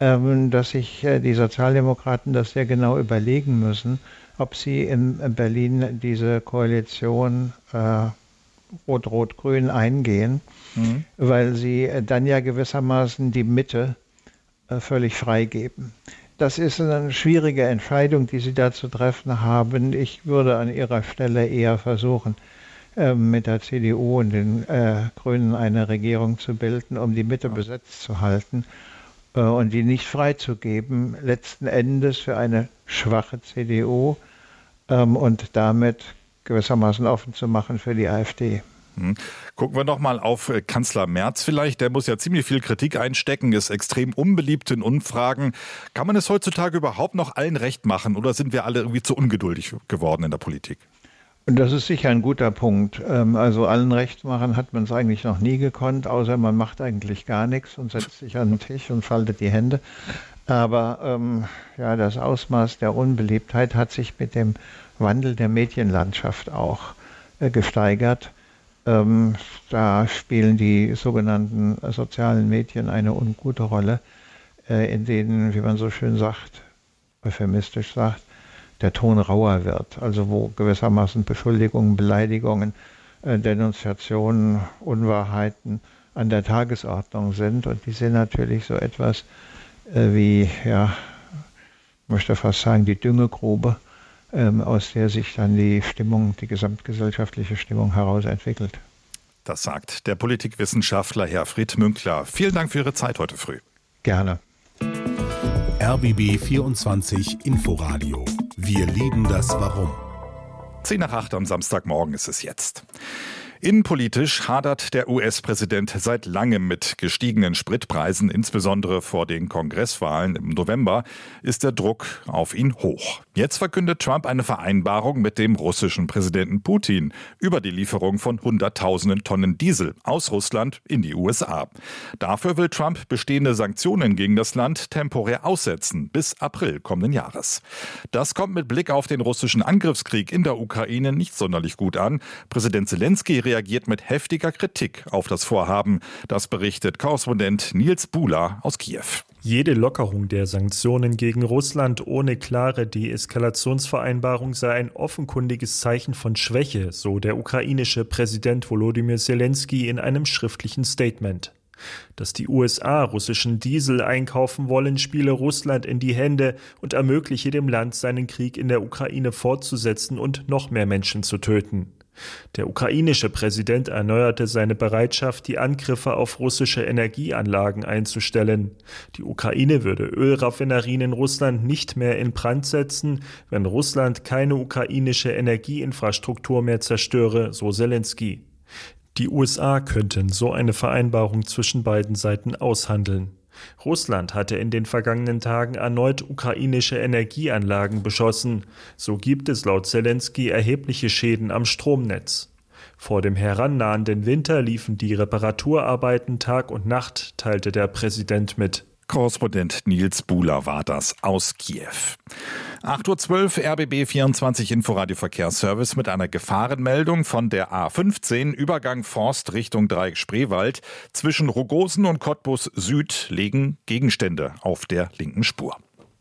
dass sich die Sozialdemokraten das sehr genau überlegen müssen, ob sie in Berlin diese Koalition Rot-Rot-Grün eingehen, weil sie dann ja gewissermaßen die Mitte völlig freigeben. Das ist eine schwierige Entscheidung, die sie da zu treffen haben. Ich würde an ihrer Stelle eher versuchen, mit der CDU und den Grünen eine Regierung zu bilden, um die Mitte besetzt zu halten und die nicht freizugeben, letzten Endes für eine schwache CDU und damit gewissermaßen offen zu machen für die AfD. Gucken wir noch mal auf Kanzler Merz vielleicht. Der muss ja ziemlich viel Kritik einstecken, ist extrem unbeliebt in Umfragen. Kann man es heutzutage überhaupt noch allen recht machen oder sind wir alle irgendwie zu ungeduldig geworden in der Politik? Und das ist sicher ein guter Punkt. Also allen recht machen hat man es eigentlich noch nie gekonnt, außer man macht eigentlich gar nichts und setzt sich an den Tisch und faltet die Hände. Aber das Ausmaß der Unbeliebtheit hat sich mit dem Wandel der Medienlandschaft auch gesteigert. Da spielen die sogenannten sozialen Medien eine ungute Rolle, in denen, wie man so schön sagt, euphemistisch sagt, der Ton rauer wird. Also wo gewissermaßen Beschuldigungen, Beleidigungen, Denunziationen, Unwahrheiten an der Tagesordnung sind. Und die sind natürlich so etwas wie, ich möchte fast sagen, die Düngegrube, aus der sich dann die Stimmung, die gesamtgesellschaftliche Stimmung heraus entwickelt. Das sagt der Politikwissenschaftler Herfried Münkler. Vielen Dank für Ihre Zeit heute früh. Gerne. RBB 24 Inforadio. Wir lieben das Warum. 7:50 am Samstagmorgen ist es jetzt. Innenpolitisch hadert der US-Präsident seit langem mit gestiegenen Spritpreisen. Insbesondere vor den Kongresswahlen im November ist der Druck auf ihn hoch. Jetzt verkündet Trump eine Vereinbarung mit dem russischen Präsidenten Putin über die Lieferung von Hunderttausenden Tonnen Diesel aus Russland in die USA. Dafür will Trump bestehende Sanktionen gegen das Land temporär aussetzen bis April kommenden Jahres. Das kommt mit Blick auf den russischen Angriffskrieg in der Ukraine nicht sonderlich gut an. Präsident Selenskyj reagiert mit heftiger Kritik auf das Vorhaben. Das berichtet Korrespondent Nils Buhler aus Kiew. Jede Lockerung der Sanktionen gegen Russland ohne klare Deeskalationsvereinbarung sei ein offenkundiges Zeichen von Schwäche, so der ukrainische Präsident Volodymyr Selenskyj in einem schriftlichen Statement. Dass die USA russischen Diesel einkaufen wollen, spiele Russland in die Hände und ermögliche dem Land, seinen Krieg in der Ukraine fortzusetzen und noch mehr Menschen zu töten. Der ukrainische Präsident erneuerte seine Bereitschaft, die Angriffe auf russische Energieanlagen einzustellen. Die Ukraine würde Ölraffinerien in Russland nicht mehr in Brand setzen, wenn Russland keine ukrainische Energieinfrastruktur mehr zerstöre, so Selenskyj. Die USA könnten so eine Vereinbarung zwischen beiden Seiten aushandeln. Russland hatte in den vergangenen Tagen erneut ukrainische Energieanlagen beschossen. So gibt es laut Selenskyj erhebliche Schäden am Stromnetz. Vor dem herannahenden Winter liefen die Reparaturarbeiten Tag und Nacht, teilte der Präsident mit. Korrespondent Nils Buhler war das aus Kiew. 8:12 Uhr RBB 24 Inforadio Verkehrsservice mit einer Gefahrenmeldung von der A15 Übergang Forst Richtung Dreieck Spreewald. Zwischen Rogosen und Cottbus Süd liegen Gegenstände auf der linken Spur.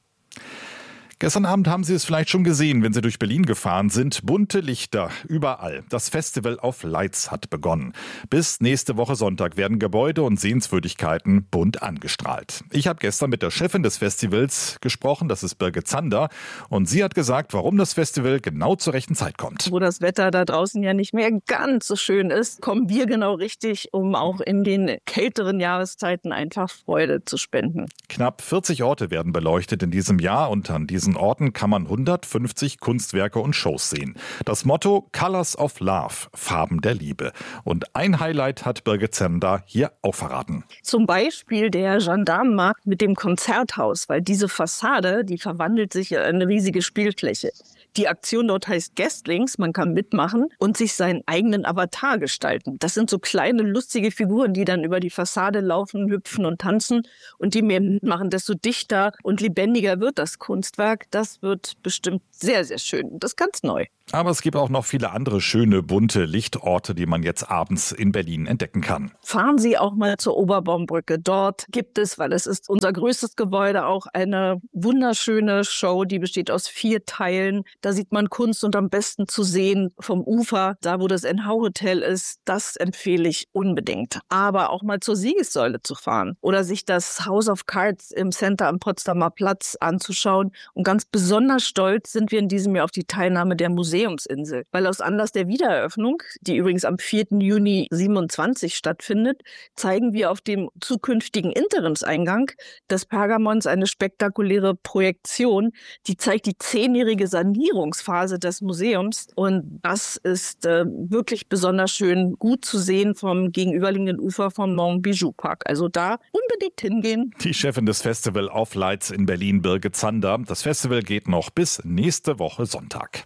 Gestern Abend haben Sie es vielleicht schon gesehen, wenn Sie durch Berlin gefahren sind. Bunte Lichter überall. Das Festival auf Lights hat begonnen. Bis nächste Woche Sonntag werden Gebäude und Sehenswürdigkeiten bunt angestrahlt. Ich habe gestern mit der Chefin des Festivals gesprochen, das ist Birgit Zander. Und sie hat gesagt, warum das Festival genau zur rechten Zeit kommt. Wo das Wetter da draußen ja nicht mehr ganz so schön ist, kommen wir genau richtig, um auch in den kälteren Jahreszeiten einfach Freude zu spenden. Knapp 40 Orte werden beleuchtet in diesem Jahr und an diesen Orten kann man 150 Kunstwerke und Shows sehen. Das Motto Colors of Love, Farben der Liebe. Und ein Highlight hat Birgit Zander hier auch verraten. Zum Beispiel der Gendarmenmarkt mit dem Konzerthaus, weil diese Fassade, die verwandelt sich in eine riesige Spielfläche. Die Aktion dort heißt Guestlings, man kann mitmachen und sich seinen eigenen Avatar gestalten. Das sind so kleine, lustige Figuren, die dann über die Fassade laufen, hüpfen und tanzen. Und je mehr mitmachen, desto dichter und lebendiger wird das Kunstwerk. Das wird bestimmt sehr, sehr schön. Das ist ganz neu. Aber es gibt auch noch viele andere schöne, bunte Lichtorte, die man jetzt abends in Berlin entdecken kann. Fahren Sie auch mal zur Oberbaumbrücke. Dort gibt es, weil es ist unser größtes Gebäude, auch eine wunderschöne Show, die besteht aus 4 Teilen. Da sieht man Kunst und am besten zu sehen vom Ufer, da wo das NH Hotel ist. Das empfehle ich unbedingt. Aber auch mal zur Siegessäule zu fahren oder sich das House of Cards im Center am Potsdamer Platz anzuschauen. Und ganz besonders stolz sind wir in diesem Jahr auf die Teilnahme der Museumsinsel, weil aus Anlass der Wiedereröffnung, die übrigens am 4. Juni 27 stattfindet, zeigen wir auf dem zukünftigen Interimseingang des Pergamons eine spektakuläre Projektion, die zeigt die 10-jährige Sanierungsphase des Museums. Und das ist wirklich besonders schön gut zu sehen vom gegenüberliegenden Ufer vom Montbijou Park. Also da unbedingt hingehen. Die Chefin des Festival of Lights in Berlin, Birgit Zander. Das Festival geht noch bis nächste Woche Sonntag.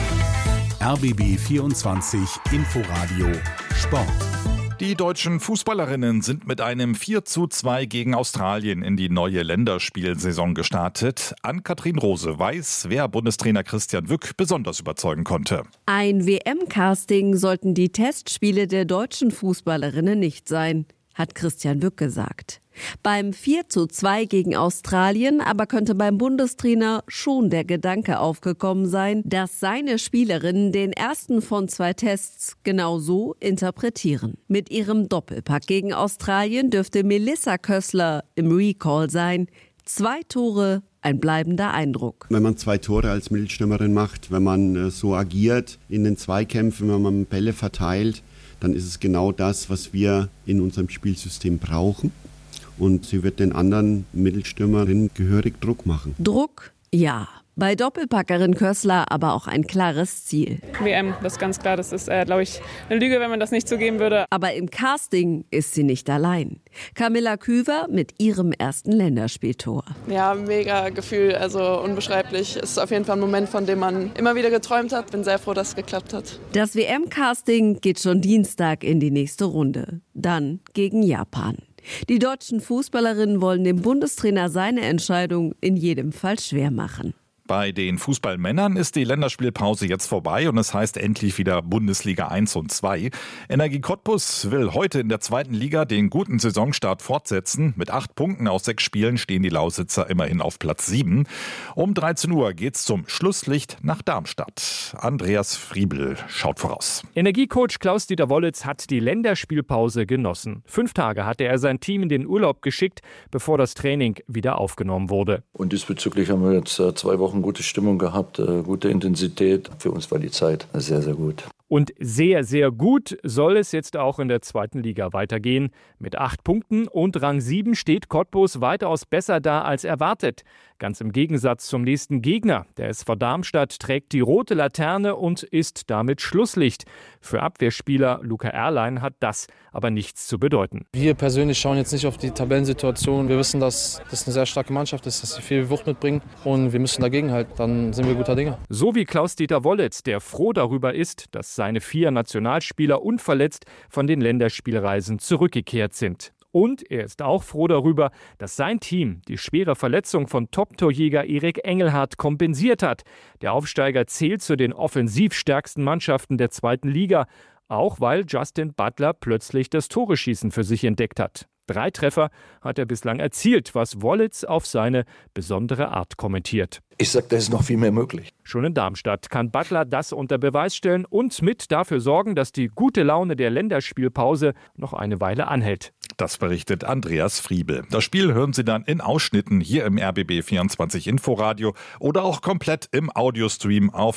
RBB 24 Inforadio Sport. Die deutschen Fußballerinnen sind mit einem 4:2 gegen Australien in die neue Länderspielsaison gestartet. Ann-Kathrin Rose weiß, wer Bundestrainer Christian Wück besonders überzeugen konnte. Ein WM-Casting sollten die Testspiele der deutschen Fußballerinnen nicht sein, hat Christian Wück gesagt. Beim 4:2 gegen Australien aber könnte beim Bundestrainer schon der Gedanke aufgekommen sein, dass seine Spielerinnen den ersten von 2 Tests genau so interpretieren. Mit ihrem Doppelpack gegen Australien dürfte Melissa Kössler im Recall sein. 2 Tore, ein bleibender Eindruck. Wenn man 2 Tore als Mittelstürmerin macht, wenn man so agiert in den Zweikämpfen, wenn man Bälle verteilt, dann ist es genau das, was wir in unserem Spielsystem brauchen. Und sie wird den anderen Mittelstürmerinnen gehörig Druck machen. Druck, ja. Bei Doppelpackerin Kössler aber auch ein klares Ziel. WM, das ist ganz klar. Das ist, glaube ich, eine Lüge, wenn man das nicht zugeben würde. Aber im Casting ist sie nicht allein. Camilla Küver mit ihrem ersten Länderspieltor. Ja, mega Gefühl, also unbeschreiblich. Es ist auf jeden Fall ein Moment, von dem man immer wieder geträumt hat. Bin sehr froh, dass es geklappt hat. Das WM-Casting geht schon Dienstag in die nächste Runde. Dann gegen Japan. Die deutschen Fußballerinnen wollen dem Bundestrainer seine Entscheidung in jedem Fall schwer machen. Bei den Fußballmännern ist die Länderspielpause jetzt vorbei und es heißt endlich wieder Bundesliga 1 und 2. Energie Cottbus will heute in der 2. Liga den guten Saisonstart fortsetzen. Mit 8 Punkten aus 6 Spielen stehen die Lausitzer immerhin auf Platz 7. Um 13 Uhr geht's zum Schlusslicht nach Darmstadt. Andreas Friebel schaut voraus. Energiecoach Klaus-Dieter Wollitz hat die Länderspielpause genossen. 5 Tage hatte er sein Team in den Urlaub geschickt, bevor das Training wieder aufgenommen wurde. Und diesbezüglich haben wir jetzt 2 Wochen gute Stimmung gehabt, gute Intensität. Für uns war die Zeit sehr, sehr gut. Und sehr, sehr gut soll es jetzt auch in der 2. Liga weitergehen. Mit 8 Punkten und Rang 7 steht Cottbus weitaus besser da als erwartet. Ganz im Gegensatz zum nächsten Gegner. Der SV Darmstadt trägt die rote Laterne und ist damit Schlusslicht. Für Abwehrspieler Luca Erlein hat das aber nichts zu bedeuten. Wir persönlich schauen jetzt nicht auf die Tabellensituation. Wir wissen, dass das eine sehr starke Mannschaft ist, dass sie viel Wucht mitbringen und wir müssen dagegen halten. Dann sind wir guter Dinge. So wie Klaus-Dieter Wollitz, der froh darüber ist, dass seine 4 Nationalspieler unverletzt von den Länderspielreisen zurückgekehrt sind. Und er ist auch froh darüber, dass sein Team die schwere Verletzung von Top-Torjäger Erik Engelhardt kompensiert hat. Der Aufsteiger zählt zu den offensiv stärksten Mannschaften der 2. Liga, auch weil Justin Butler plötzlich das Toreschießen für sich entdeckt hat. 3 Treffer hat er bislang erzielt, was Wollitz auf seine besondere Art kommentiert. Ich sag, da ist noch viel mehr möglich. Schon in Darmstadt kann Butler das unter Beweis stellen und mit dafür sorgen, dass die gute Laune der Länderspielpause noch eine Weile anhält. Das berichtet Andreas Friebel. Das Spiel hören Sie dann in Ausschnitten hier im RBB 24 Inforadio oder auch komplett im Audiostream auf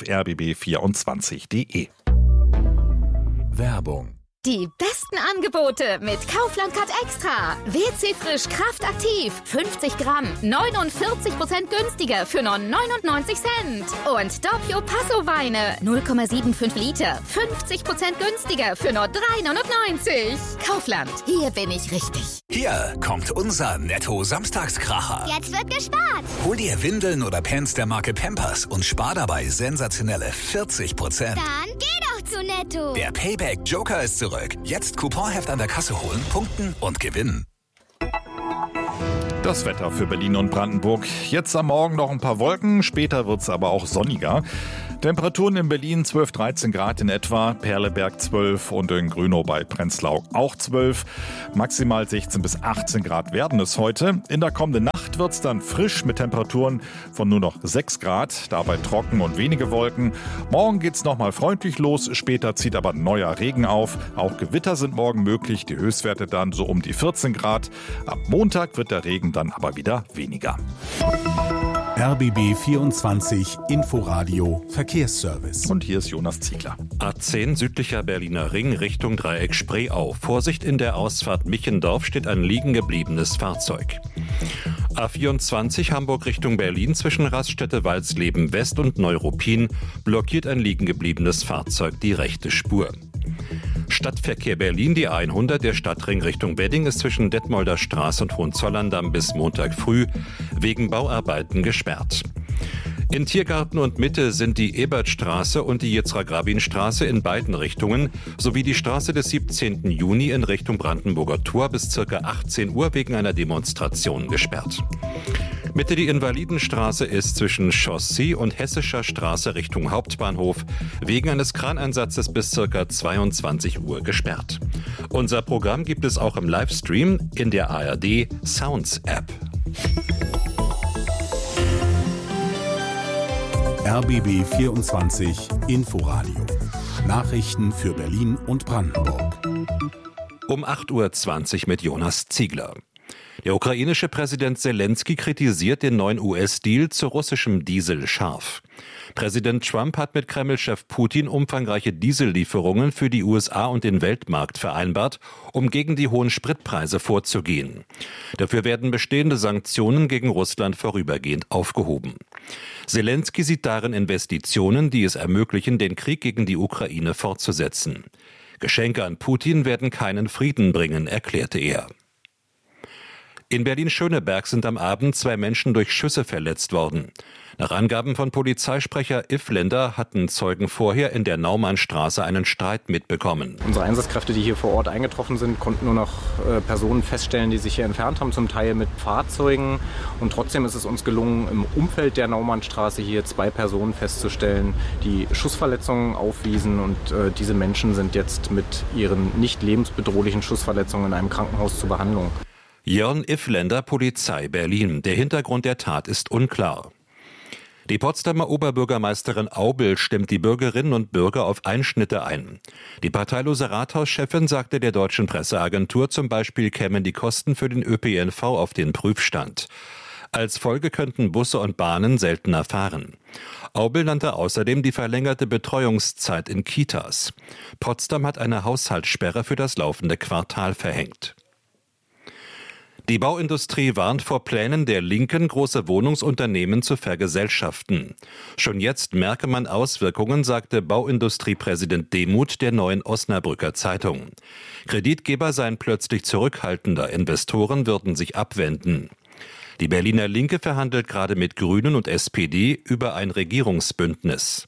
rbb24.de. Werbung. Die besten Angebote mit Kaufland Card Extra. WC Frisch Kraftaktiv. 50 Gramm. 49% günstiger für nur 99 Cent. Und Doppio Passo Weine. 0,75 Liter. 50% günstiger für nur 3,99. Kaufland. Hier bin ich richtig. Hier kommt unser Netto-Samstagskracher. Jetzt wird gespart. Hol dir Windeln oder Pants der Marke Pampers und spar dabei sensationelle 40%. Dann geh doch zu Netto. Der Payback Joker ist zurück. Jetzt Couponheft an der Kasse holen, punkten und gewinnen. Das Wetter für Berlin und Brandenburg. Jetzt am Morgen noch ein paar Wolken, später wird es aber auch sonniger. Temperaturen in Berlin 12, 13 Grad in etwa, Perleberg 12 und in Grünow bei Prenzlau auch 12. Maximal 16 bis 18 Grad werden es heute. In der kommenden Nacht wird es dann frisch mit Temperaturen von nur noch 6 Grad, dabei trocken und wenige Wolken. Morgen geht es nochmal freundlich los, später zieht aber neuer Regen auf. Auch Gewitter sind morgen möglich, die Höchstwerte dann so um die 14 Grad. Ab Montag wird der Regen dann aber wieder weniger. RBB 24 Inforadio Verkehrsservice. Und hier ist Jonas Ziegler. A10 südlicher Berliner Ring Richtung Dreieck Spreeau. Vorsicht, in der Ausfahrt Michendorf steht ein liegen gebliebenes Fahrzeug. A24 Hamburg Richtung Berlin zwischen Raststätte Walsleben West und Neuruppin blockiert ein liegen gebliebenes Fahrzeug die rechte Spur. Stadtverkehr Berlin, die A100, der Stadtring Richtung Wedding ist zwischen Detmolder Straße und Hohenzollern-Damm bis Montag früh wegen Bauarbeiten gesperrt. In Tiergarten und Mitte sind die Ebertstraße und die Yitzhak-Rabin-Straße in beiden Richtungen sowie die Straße des 17. Juni in Richtung Brandenburger Tor bis ca. 18 Uhr wegen einer Demonstration gesperrt. Mitte die Invalidenstraße ist zwischen Chaussee und Hessischer Straße Richtung Hauptbahnhof wegen eines Kraneinsatzes bis ca. 22 Uhr gesperrt. Unser Programm gibt es auch im Livestream in der ARD Sounds App. RBB 24 Inforadio. Nachrichten für Berlin und Brandenburg. Um 8.20 Uhr mit Jonas Ziegler. Der ukrainische Präsident Zelensky kritisiert den neuen US-Deal zu russischem Diesel scharf. Präsident Trump hat mit Kreml-Chef Putin umfangreiche Diesellieferungen für die USA und den Weltmarkt vereinbart, um gegen die hohen Spritpreise vorzugehen. Dafür werden bestehende Sanktionen gegen Russland vorübergehend aufgehoben. Zelensky sieht darin Investitionen, die es ermöglichen, den Krieg gegen die Ukraine fortzusetzen. Geschenke an Putin werden keinen Frieden bringen, erklärte er. In Berlin-Schöneberg sind am Abend 2 Menschen durch Schüsse verletzt worden. Nach Angaben von Polizeisprecher Ifländer hatten Zeugen vorher in der Naumannstraße einen Streit mitbekommen. Unsere Einsatzkräfte, die hier vor Ort eingetroffen sind, konnten nur noch Personen feststellen, die sich hier entfernt haben, zum Teil mit Fahrzeugen. Und trotzdem ist es uns gelungen, im Umfeld der Naumannstraße hier 2 Personen festzustellen, die Schussverletzungen aufwiesen. Und diese Menschen sind jetzt mit ihren nicht lebensbedrohlichen Schussverletzungen in einem Krankenhaus zur Behandlung. Jörn Ifländer, Polizei Berlin. Der Hintergrund der Tat ist unklar. Die Potsdamer Oberbürgermeisterin Aubel stimmt die Bürgerinnen und Bürger auf Einschnitte ein. Die parteilose Rathauschefin sagte der deutschen Presseagentur, zum Beispiel kämen die Kosten für den ÖPNV auf den Prüfstand. Als Folge könnten Busse und Bahnen seltener fahren. Aubel nannte außerdem die verlängerte Betreuungszeit in Kitas. Potsdam hat eine Haushaltssperre für das laufende Quartal verhängt. Die Bauindustrie warnt vor Plänen der Linken, große Wohnungsunternehmen zu vergesellschaften. Schon jetzt merke man Auswirkungen, sagte Bauindustriepräsident Demuth der Neuen Osnabrücker Zeitung. Kreditgeber seien plötzlich zurückhaltender, Investoren würden sich abwenden. Die Berliner Linke verhandelt gerade mit Grünen und SPD über ein Regierungsbündnis.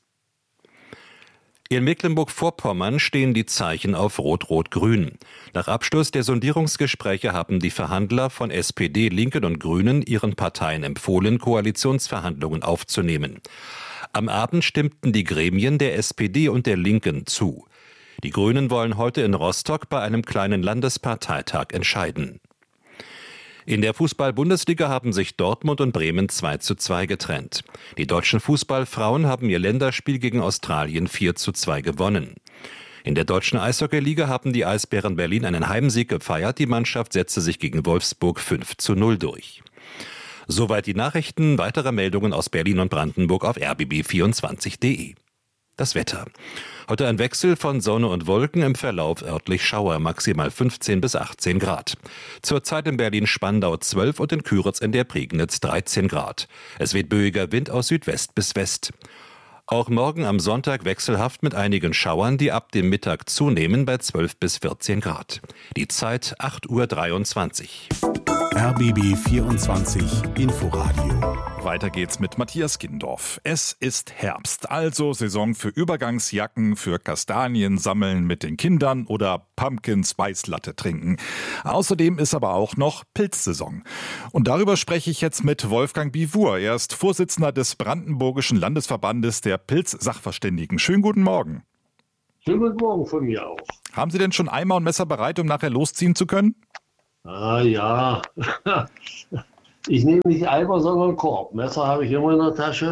In Mecklenburg-Vorpommern stehen die Zeichen auf Rot-Rot-Grün. Nach Abschluss der Sondierungsgespräche haben die Verhandler von SPD, Linken und Grünen ihren Parteien empfohlen, Koalitionsverhandlungen aufzunehmen. Am Abend stimmten die Gremien der SPD und der Linken zu. Die Grünen wollen heute in Rostock bei einem kleinen Landesparteitag entscheiden. In der Fußball-Bundesliga haben sich Dortmund und Bremen 2:2 getrennt. Die deutschen Fußballfrauen haben ihr Länderspiel gegen Australien 4:2 gewonnen. In der deutschen Eishockeyliga haben die Eisbären Berlin einen Heimsieg gefeiert. Die Mannschaft setzte sich gegen Wolfsburg 5:0 durch. Soweit die Nachrichten. Weitere Meldungen aus Berlin und Brandenburg auf rbb24.de. Das Wetter. Heute ein Wechsel von Sonne und Wolken, im Verlauf örtlich Schauer, maximal 15 bis 18 Grad. Zurzeit in Berlin-Spandau 12 und in Küritz in der Prignitz 13 Grad. Es weht böiger Wind aus Südwest bis West. Auch morgen am Sonntag wechselhaft mit einigen Schauern, die ab dem Mittag zunehmen bei 12 bis 14 Grad. Die Zeit 8:23 Uhr. RBB 24 Inforadio. Weiter geht's mit Matthias Gindorf. Es ist Herbst, also Saison für Übergangsjacken, für Kastanien sammeln mit den Kindern oder Pumpkin Spice Latte trinken. Außerdem ist aber auch noch Pilzsaison. Und darüber spreche ich jetzt mit Wolfgang Bivur. Er ist Vorsitzender des Brandenburgischen Landesverbandes der Pilz-Sachverständigen. Schönen guten Morgen. Schönen guten Morgen von mir auch. Haben Sie denn schon Eimer und Messer bereit, um nachher losziehen zu können? Ah ja, ich nehme nicht Eimer, sondern Korb. Messer habe ich immer in der Tasche,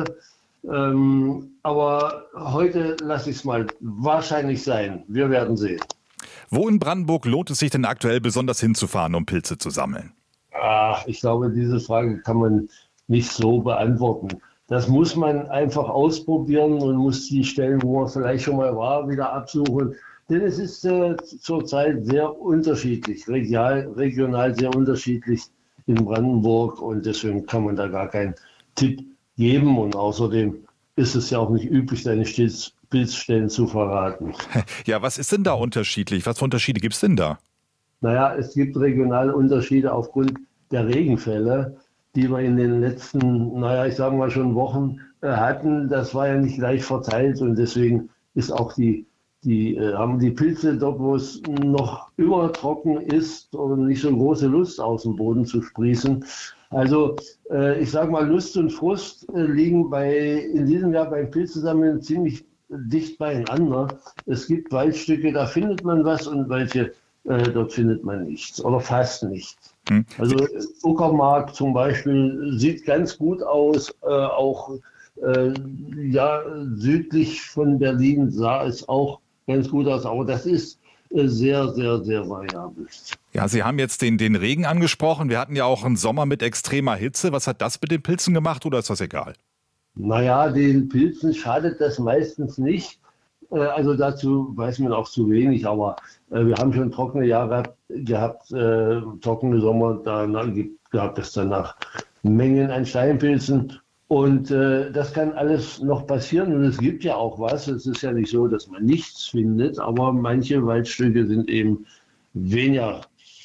aber heute lasse ich es mal wahrscheinlich sein. Wir werden sehen. Wo in Brandenburg lohnt es sich denn aktuell besonders hinzufahren, um Pilze zu sammeln? Ich glaube, diese Frage kann man nicht so beantworten. Das muss man einfach ausprobieren und muss die Stellen, wo man vielleicht schon mal war, wieder absuchen. Denn es ist zurzeit sehr unterschiedlich, regional sehr unterschiedlich in Brandenburg und deswegen kann man da gar keinen Tipp geben und außerdem ist es ja auch nicht üblich, seine Pilzstellen zu verraten. Ja, was ist denn da unterschiedlich? Was für Unterschiede gibt es denn da? Naja, es gibt regionale Unterschiede aufgrund der Regenfälle, die wir in den letzten, ich sage mal schon Wochen hatten. Das war ja nicht gleich verteilt und deswegen ist auch haben die Pilze dort, wo es noch übertrocken ist und nicht so große Lust aus dem Boden zu sprießen. Also ich sage mal, Lust und Frust liegen in diesem Jahr beim Pilzesammeln ziemlich dicht beieinander. Es gibt Waldstücke, da findet man was und welche, dort findet man nichts oder fast nichts. Also Uckermark zum Beispiel sieht ganz gut aus, auch südlich von Berlin sah es auch ganz gut aus, aber das ist sehr, sehr, sehr variabel. Ja, Sie haben jetzt den Regen angesprochen. Wir hatten ja auch einen Sommer mit extremer Hitze. Was hat das mit den Pilzen gemacht oder ist das egal? Naja, den Pilzen schadet das meistens nicht. Also dazu weiß man auch zu wenig, aber wir haben schon trockene Jahre gehabt, trockene Sommer, da gab es danach Mengen an Steinpilzen. Und das kann alles noch passieren und es gibt ja auch was. Es ist ja nicht so, dass man nichts findet, aber manche Waldstücke sind eben weniger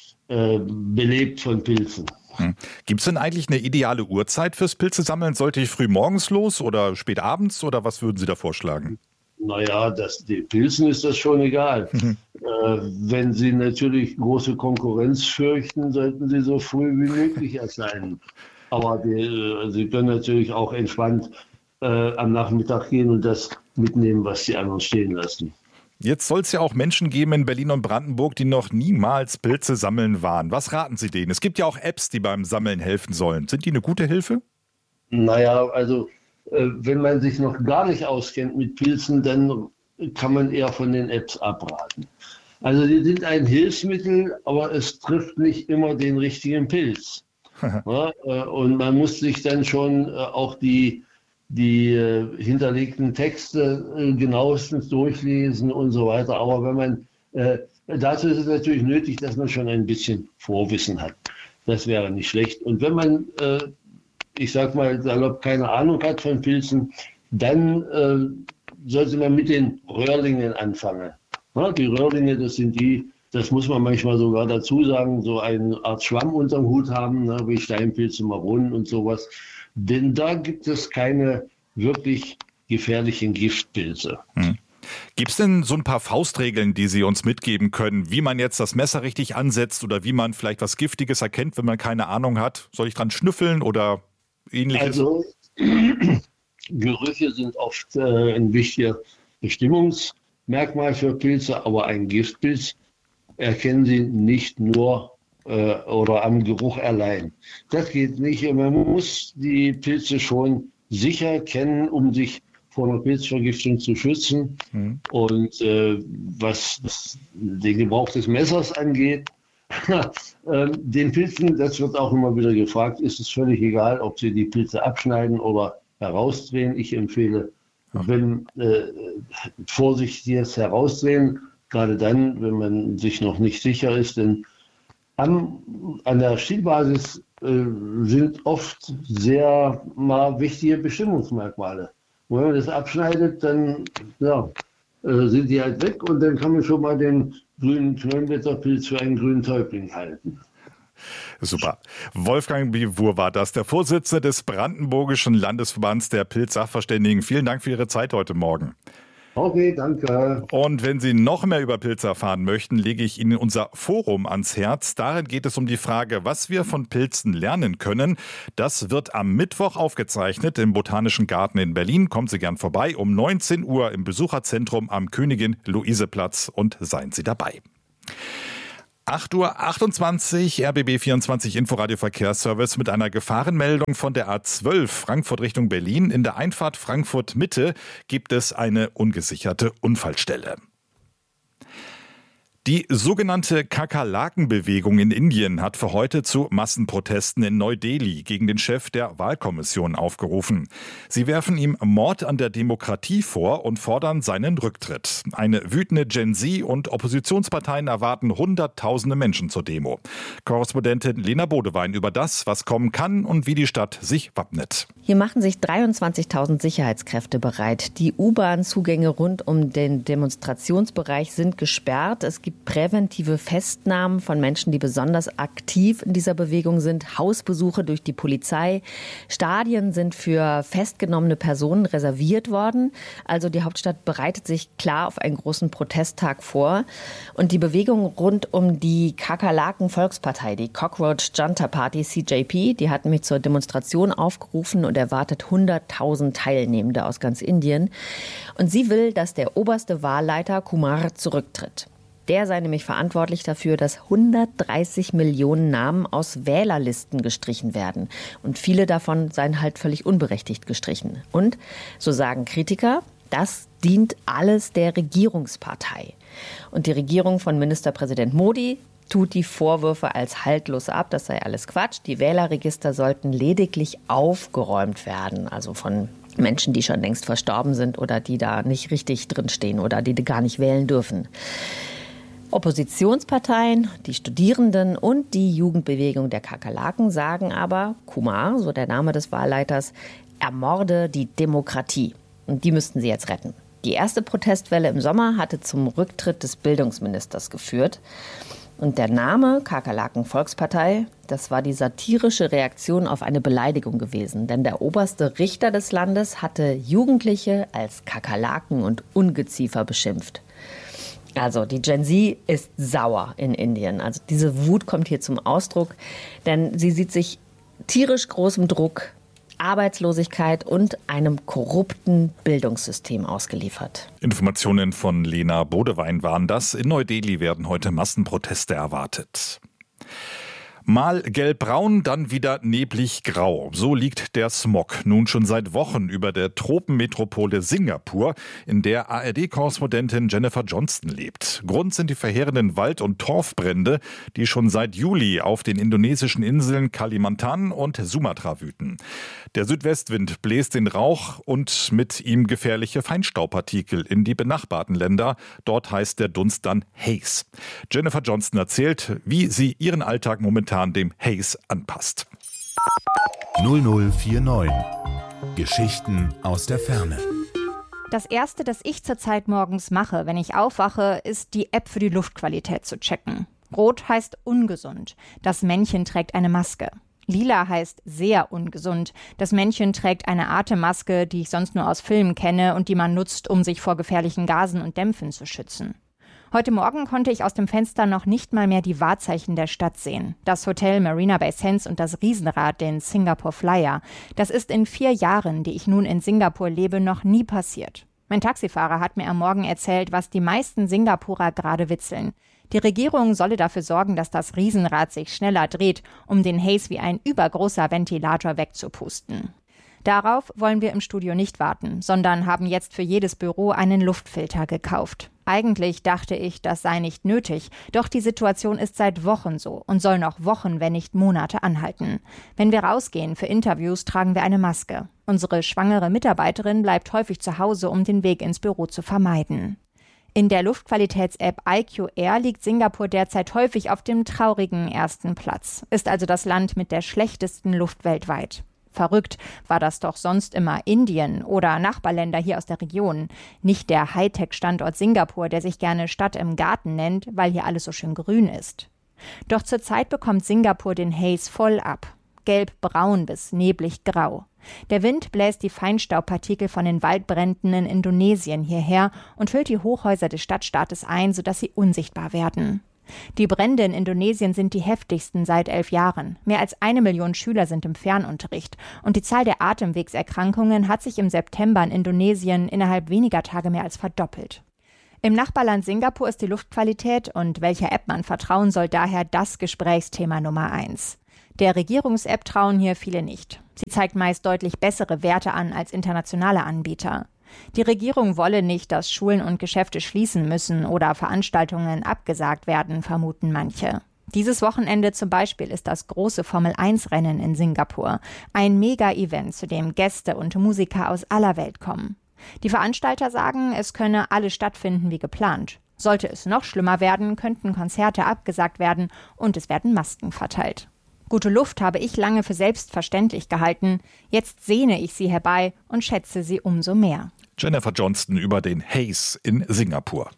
belebt von Pilzen. Gibt es denn eigentlich eine ideale Uhrzeit fürs Pilzesammeln? Sollte ich früh morgens los oder spät abends oder was würden Sie da vorschlagen? Naja, den Pilzen ist das schon egal. Wenn Sie natürlich große Konkurrenz fürchten, sollten Sie so früh wie möglich erscheinen. Aber Sie können natürlich auch entspannt am Nachmittag gehen und das mitnehmen, was die anderen stehen lassen. Jetzt soll es ja auch Menschen geben in Berlin und Brandenburg, die noch niemals Pilze sammeln waren. Was raten Sie denen? Es gibt ja auch Apps, die beim Sammeln helfen sollen. Sind die eine gute Hilfe? Naja, also wenn man sich noch gar nicht auskennt mit Pilzen, dann kann man eher von den Apps abraten. Also die sind ein Hilfsmittel, aber es trifft nicht immer den richtigen Pilz. Und man muss sich dann schon auch die hinterlegten Texte genauestens durchlesen und so weiter. Aber wenn man dazu ist es natürlich nötig, dass man schon ein bisschen Vorwissen hat. Das wäre nicht schlecht. Und wenn man, ich sag mal, salopp keine Ahnung hat von Pilzen, dann sollte man mit den Röhrlingen anfangen. Die Röhrlinge, das muss man manchmal sogar dazu sagen, so eine Art Schwamm unterm Hut haben, wie Steinpilze, Maronen und sowas. Denn da gibt es keine wirklich gefährlichen Giftpilze. Gibt es denn so ein paar Faustregeln, die Sie uns mitgeben können, wie man jetzt das Messer richtig ansetzt oder wie man vielleicht was Giftiges erkennt, wenn man keine Ahnung hat? Soll ich dran schnüffeln oder ähnliches? Also Gerüche sind oft ein wichtiger Bestimmungsmerkmal für Pilze, aber ein Giftpilz erkennen Sie nicht nur oder am Geruch allein. Das geht nicht. Man muss die Pilze schon sicher kennen, um sich vor einer Pilzvergiftung zu schützen. Und was den Gebrauch des Messers angeht, den Pilzen, das wird auch immer wieder gefragt, ist es völlig egal, ob Sie die Pilze abschneiden oder herausdrehen. Ich empfehle, wenn vorsichtiges Herausdrehen, gerade dann, wenn man sich noch nicht sicher ist, denn an der Stielbasis sind oft sehr mal wichtige Bestimmungsmerkmale. Und wenn man das abschneidet, dann sind die halt weg und dann kann man schon mal den grünen Knollenblätterpilz für einen grünen Täubling halten. Super. Wolfgang Bivour war das, der Vorsitzende des Brandenburgischen Landesverbands der Pilz-Sachverständigen. Vielen Dank für Ihre Zeit heute Morgen. Okay, danke. Und wenn Sie noch mehr über Pilze erfahren möchten, lege ich Ihnen unser Forum ans Herz. Darin geht es um die Frage, was wir von Pilzen lernen können. Das wird am Mittwoch aufgezeichnet im Botanischen Garten in Berlin. Kommen Sie gern vorbei um 19 Uhr im Besucherzentrum am Königin-Luise-Platz und seien Sie dabei. 8:28 Uhr, RBB 24 Inforadio Verkehrsservice mit einer Gefahrenmeldung von der A12 Frankfurt Richtung Berlin. In der Einfahrt Frankfurt Mitte gibt es eine ungesicherte Unfallstelle. Die sogenannte Kakerlakenbewegung in Indien hat für heute zu Massenprotesten in Neu-Delhi gegen den Chef der Wahlkommission aufgerufen. Sie werfen ihm Mord an der Demokratie vor und fordern seinen Rücktritt. Eine wütende Gen Z und Oppositionsparteien erwarten Hunderttausende Menschen zur Demo. Korrespondentin Lena Bodewein über das, was kommen kann und wie die Stadt sich wappnet. Hier machen sich 23.000 Sicherheitskräfte bereit. Die U-Bahn-Zugänge rund um den Demonstrationsbereich sind gesperrt. Es gibt präventive Festnahmen von Menschen, die besonders aktiv in dieser Bewegung sind, Hausbesuche durch die Polizei. Stadien sind für festgenommene Personen reserviert worden. Also die Hauptstadt bereitet sich klar auf einen großen Protesttag vor. Und die Bewegung rund um die Kakerlaken-Volkspartei, die Cockroach Junta Party, CJP, die hat nämlich zur Demonstration aufgerufen und erwartet 100.000 Teilnehmende aus ganz Indien. Und sie will, dass der oberste Wahlleiter Kumar zurücktritt. Der sei nämlich verantwortlich dafür, dass 130 Millionen Namen aus Wählerlisten gestrichen werden. Und viele davon seien halt völlig unberechtigt gestrichen. Und, so sagen Kritiker, das dient alles der Regierungspartei. Und die Regierung von Ministerpräsident Modi tut die Vorwürfe als haltlos ab. Das sei alles Quatsch. Die Wählerregister sollten lediglich aufgeräumt werden. Also von Menschen, die schon längst verstorben sind oder die da nicht richtig drinstehen oder die gar nicht wählen dürfen. Oppositionsparteien, die Studierenden und die Jugendbewegung der Kakerlaken sagen aber, Kumar, so der Name des Wahlleiters, ermorde die Demokratie. Und die müssten sie jetzt retten. Die erste Protestwelle im Sommer hatte zum Rücktritt des Bildungsministers geführt. Und der Name Kakerlaken-Volkspartei, das war die satirische Reaktion auf eine Beleidigung gewesen. Denn der oberste Richter des Landes hatte Jugendliche als Kakerlaken und Ungeziefer beschimpft. Also die Gen Z ist sauer in Indien. Also diese Wut kommt hier zum Ausdruck, denn sie sieht sich tierisch großem Druck, Arbeitslosigkeit und einem korrupten Bildungssystem ausgeliefert. Informationen von Lena Bodewein waren das. In Neu-Delhi werden heute Massenproteste erwartet. Mal gelbbraun, dann wieder neblig grau. So liegt der Smog nun schon seit Wochen über der Tropenmetropole Singapur, in der ARD-Korrespondentin Jennifer Johnston lebt. Grund sind die verheerenden Wald- und Torfbrände, die schon seit Juli auf den indonesischen Inseln Kalimantan und Sumatra wüten. Der Südwestwind bläst den Rauch und mit ihm gefährliche Feinstaubpartikel in die benachbarten Länder. Dort heißt der Dunst dann Haze. Jennifer Johnston erzählt, wie sie ihren Alltag momentan dem Haze anpasst. 0049 Geschichten aus der Ferne. Das Erste, das ich zurzeit morgens mache, wenn ich aufwache, ist die App für die Luftqualität zu checken. Rot heißt ungesund. Das Männchen trägt eine Maske. Lila heißt sehr ungesund. Das Männchen trägt eine Atemmaske, die ich sonst nur aus Filmen kenne und die man nutzt, um sich vor gefährlichen Gasen und Dämpfen zu schützen. Heute Morgen konnte ich aus dem Fenster noch nicht mal mehr die Wahrzeichen der Stadt sehen. Das Hotel Marina Bay Sands und das Riesenrad, den Singapore Flyer. Das ist in 4 Jahren, die ich nun in Singapur lebe, noch nie passiert. Mein Taxifahrer hat mir am Morgen erzählt, was die meisten Singapurer gerade witzeln. Die Regierung solle dafür sorgen, dass das Riesenrad sich schneller dreht, um den Haze wie ein übergroßer Ventilator wegzupusten. Darauf wollen wir im Studio nicht warten, sondern haben jetzt für jedes Büro einen Luftfilter gekauft. Eigentlich dachte ich, das sei nicht nötig, doch die Situation ist seit Wochen so und soll noch Wochen, wenn nicht Monate anhalten. Wenn wir rausgehen für Interviews, tragen wir eine Maske. Unsere schwangere Mitarbeiterin bleibt häufig zu Hause, um den Weg ins Büro zu vermeiden. In der Luftqualitäts-App IQ Air liegt Singapur derzeit häufig auf dem traurigen 1. Platz, ist also das Land mit der schlechtesten Luft weltweit. Verrückt, war das doch sonst immer Indien oder Nachbarländer hier aus der Region. Nicht der Hightech-Standort Singapur, der sich gerne Stadt im Garten nennt, weil hier alles so schön grün ist. Doch zurzeit bekommt Singapur den Haze voll ab. Gelb-braun bis neblig-grau. Der Wind bläst die Feinstaubpartikel von den Waldbränden in Indonesien hierher und hüllt die Hochhäuser des Stadtstaates ein, sodass sie unsichtbar werden. Die Brände in Indonesien sind die heftigsten seit 11 Jahren. Mehr als 1 Million Schüler sind im Fernunterricht. Und die Zahl der Atemwegserkrankungen hat sich im September in Indonesien innerhalb weniger Tage mehr als verdoppelt. Im Nachbarland Singapur ist die Luftqualität und welcher App man vertrauen soll daher das Gesprächsthema Nummer 1. Der Regierungs-App trauen hier viele nicht. Sie zeigt meist deutlich bessere Werte an als internationale Anbieter. Die Regierung wolle nicht, dass Schulen und Geschäfte schließen müssen oder Veranstaltungen abgesagt werden, vermuten manche. Dieses Wochenende zum Beispiel ist das große Formel-1-Rennen in Singapur. Ein Mega-Event, zu dem Gäste und Musiker aus aller Welt kommen. Die Veranstalter sagen, es könne alles stattfinden wie geplant. Sollte es noch schlimmer werden, könnten Konzerte abgesagt werden und es werden Masken verteilt. Gute Luft habe ich lange für selbstverständlich gehalten. Jetzt sehne ich sie herbei und schätze sie umso mehr. Jennifer Johnston über den Haze in Singapur.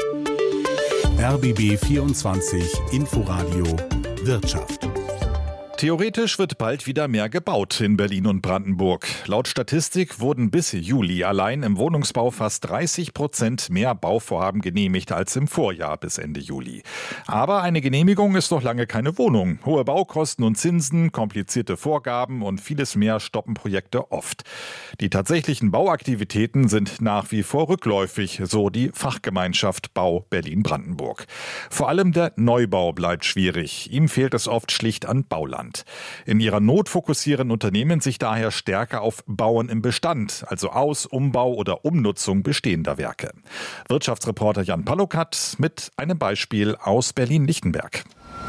RBB 24 Inforadio Wirtschaft. Theoretisch wird bald wieder mehr gebaut in Berlin und Brandenburg. Laut Statistik wurden bis Juli allein im Wohnungsbau fast 30% mehr Bauvorhaben genehmigt als im Vorjahr bis Ende Juli. Aber eine Genehmigung ist noch lange keine Wohnung. Hohe Baukosten und Zinsen, komplizierte Vorgaben und vieles mehr stoppen Projekte oft. Die tatsächlichen Bauaktivitäten sind nach wie vor rückläufig, so die Fachgemeinschaft Bau Berlin-Brandenburg. Vor allem der Neubau bleibt schwierig. Ihm fehlt es oft schlicht an Bauland. In ihrer Not fokussieren Unternehmen sich daher stärker auf Bauen im Bestand, also Aus-, Umbau oder Umnutzung bestehender Werke. Wirtschaftsreporter Jan Palokat mit einem Beispiel aus Berlin-Lichtenberg.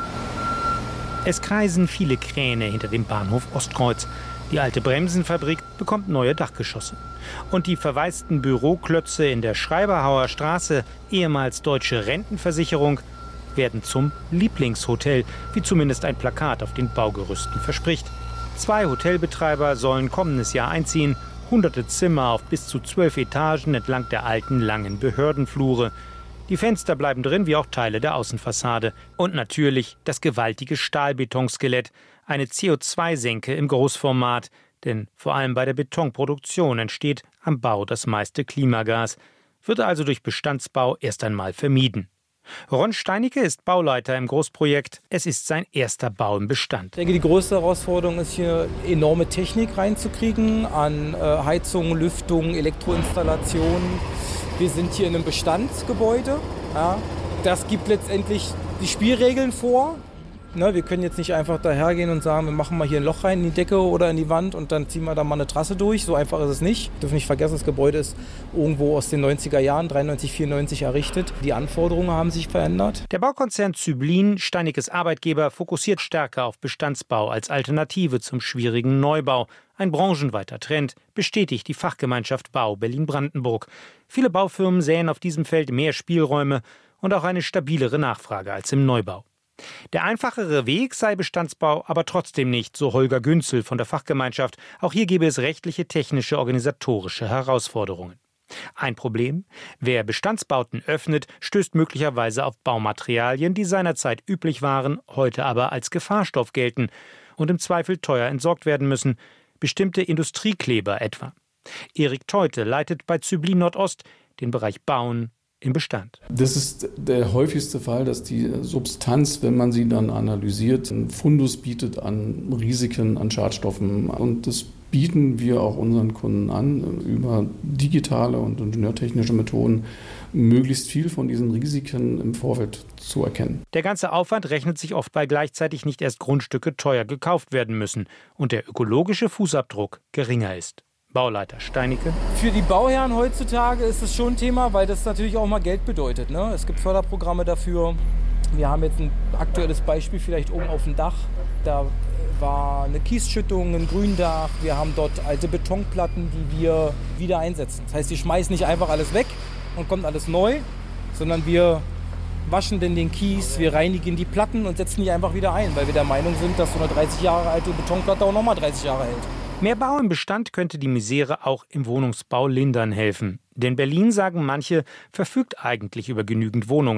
Es kreisen viele Kräne hinter dem Bahnhof Ostkreuz. Die alte Bremsenfabrik bekommt neue Dachgeschosse. Und die verwaisten Büroklötze in der Schreiberhauer Straße, ehemals Deutsche Rentenversicherung, werden zum Lieblingshotel, wie zumindest ein Plakat auf den Baugerüsten verspricht. 2 Hotelbetreiber sollen kommendes Jahr einziehen, hunderte Zimmer auf bis zu 12 Etagen entlang der alten, langen Behördenflure. Die Fenster bleiben drin, wie auch Teile der Außenfassade. Und natürlich das gewaltige Stahlbetonskelett, eine CO2-Senke im Großformat. Denn vor allem bei der Betonproduktion entsteht am Bau das meiste Klimagas. Wird also durch Bestandsbau erst einmal vermieden. Ron Steinicke ist Bauleiter im Großprojekt. Es ist sein erster Bau im Bestand. Ich denke, die größte Herausforderung ist hier, enorme Technik reinzukriegen an Heizung, Lüftung, Elektroinstallationen. Wir sind hier in einem Bestandsgebäude. Ja. Das gibt letztendlich die Spielregeln vor. Ne, wir können jetzt nicht einfach dahergehen und sagen, wir machen mal hier ein Loch rein in die Decke oder in die Wand und dann ziehen wir da mal eine Trasse durch. So einfach ist es nicht. Wir dürfen nicht vergessen, das Gebäude ist irgendwo aus den 90er Jahren, 93, 94 errichtet. Die Anforderungen haben sich verändert. Der Baukonzern Züblin, Steinickes Arbeitgeber, fokussiert stärker auf Bestandsbau als Alternative zum schwierigen Neubau. Ein branchenweiter Trend, bestätigt die Fachgemeinschaft Bau Berlin-Brandenburg. Viele Baufirmen sähen auf diesem Feld mehr Spielräume und auch eine stabilere Nachfrage als im Neubau. Der einfachere Weg sei Bestandsbau aber trotzdem nicht, so Holger Günzel von der Fachgemeinschaft. Auch hier gäbe es rechtliche, technische, organisatorische Herausforderungen. Ein Problem: Wer Bestandsbauten öffnet, stößt möglicherweise auf Baumaterialien, die seinerzeit üblich waren, heute aber als Gefahrstoff gelten und im Zweifel teuer entsorgt werden müssen. Bestimmte Industriekleber etwa. Erik Teute leitet bei Züblin Nordost den Bereich Bauen im Bestand. Das ist der häufigste Fall, dass die Substanz, wenn man sie dann analysiert, einen Fundus bietet an Risiken, an Schadstoffen. Und das bieten wir auch unseren Kunden an, über digitale und ingenieurtechnische Methoden möglichst viel von diesen Risiken im Vorfeld zu erkennen. Der ganze Aufwand rechnet sich oft, weil gleichzeitig nicht erst Grundstücke teuer gekauft werden müssen und der ökologische Fußabdruck geringer ist. Bauleiter Steinicke. Für die Bauherren heutzutage ist es schon ein Thema, weil das natürlich auch mal Geld bedeutet. Ne? Es gibt Förderprogramme dafür. Wir haben jetzt ein aktuelles Beispiel vielleicht oben auf dem Dach. Da war eine Kiesschüttung, ein Gründach. Wir haben dort alte Betonplatten, die wir wieder einsetzen. Das heißt, die schmeißen nicht einfach alles weg und kommt alles neu, sondern wir waschen denn den Kies, wir reinigen die Platten und setzen die einfach wieder ein, weil wir der Meinung sind, dass so eine 30 Jahre alte Betonplatte auch nochmal 30 Jahre hält. Mehr Bau im Bestand könnte die Misere auch im Wohnungsbau lindern helfen. Denn Berlin, sagen manche, verfügt eigentlich über genügend Wohnungen.